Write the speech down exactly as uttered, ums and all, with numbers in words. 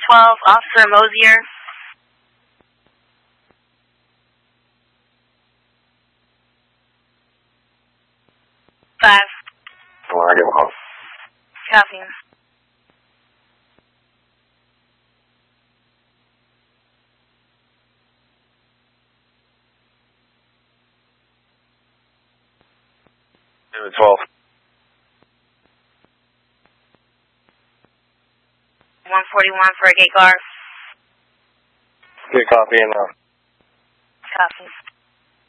twelve, Officer Mosier. Five. Come on, I get one. Copy. twelve. one forty-one for a gate car. Good copy, and uh. Copy.